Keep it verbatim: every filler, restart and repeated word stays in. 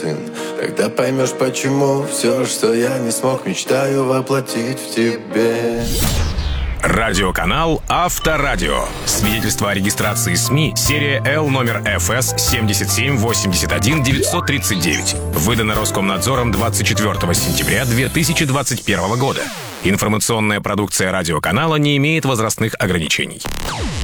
Тогда поймешь, почему все, что я не смог, мечтаю воплотить в тебе. Радиоканал Авторадио. Свидетельство о регистрации СМИ. Серия Л номер эф эс семьдесят семь восемьдесят один девятьсот тридцать девять. Выдано Роскомнадзором двадцать четвёртого сентября две тысячи двадцать первого года. Информационная продукция радиоканала не имеет возрастных ограничений.